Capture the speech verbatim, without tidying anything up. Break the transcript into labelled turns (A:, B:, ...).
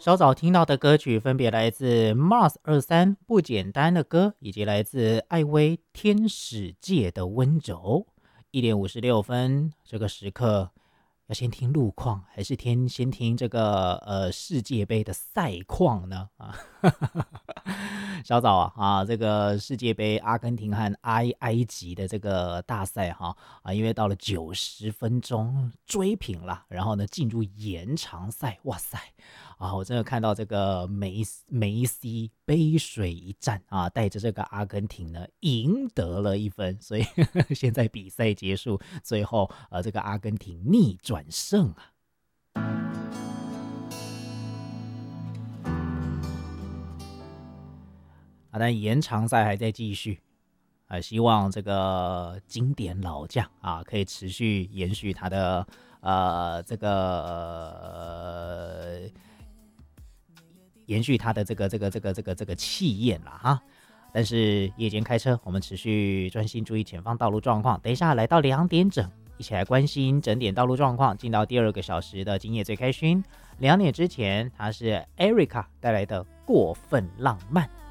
A: 稍早听到的歌曲分别来自 Mars 二三不简单的歌，以及来自艾薇天使界的温柔。一点五十六分，这个时刻要先听路况，还是听先听这个呃世界杯的赛况呢？啊，小早啊啊，这个世界杯阿根廷和埃埃及的这个大赛哈啊，因为到了九十分钟追平了，然后呢进入延长赛，哇塞！啊，我真的看到这个梅梅西背水一战啊，带着这个阿根廷呢赢得了一分，所以呵呵现在比赛结束，最后呃这个阿根廷逆转胜啊。啊，但延长赛还在继续。呃，希望这个经典老将啊，可以持续延续他的呃这个呃延续他的这个这个这个这个这个气焰啦哈。但是夜间开车，我们持续专心注意前方道路状况。等一下来到两点整，一起来关心整点道路状况，进到第二个小时的今夜最开心。两点之前，它是 Erica 带来的过分浪漫。